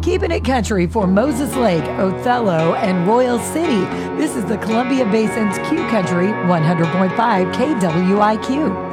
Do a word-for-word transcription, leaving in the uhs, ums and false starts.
Keeping it country for Moses Lake, Othello, and Royal City. This is the Columbia Basin's Q Country one hundred point five K W I Q.